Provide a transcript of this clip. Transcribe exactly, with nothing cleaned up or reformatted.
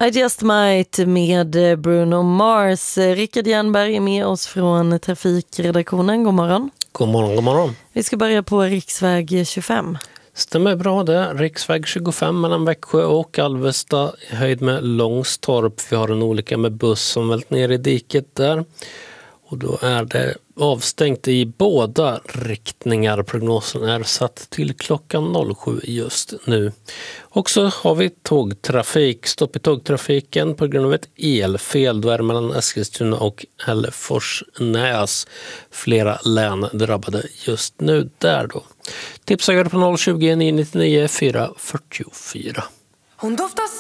I Just Might med Bruno Mars. Rickard Jernberg är med oss från trafikredaktionen. God morgon. God morgon, god morgon. Vi ska börja på riksväg tjugofem. Stämmer bra det. Riksväg tjugofem mellan Växjö och Alvesta i höjd med Långstorp. Vi har en olycka med buss som vält ner i diket där. Och då är det avstängt i båda riktningar. Prognosen är satt till klockan sju just nu. Och så har vi tågtrafik. Stopp i tågtrafiken på grund av ett elfel. Då är det mellan Eskilstuna och Hälleforsnäs. Flera län drabbade just nu där då. Tipsagare på noll tjugo, nio nio nio, fyra fyra fyra. Hon doftar